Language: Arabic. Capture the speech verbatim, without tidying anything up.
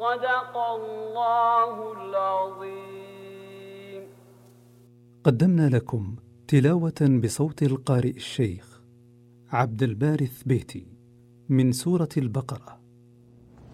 صدق الله العظيم. قدمنا لكم تلاوة بصوت القارئ الشيخ عبد الباري الثبيتي من سورة البقرة.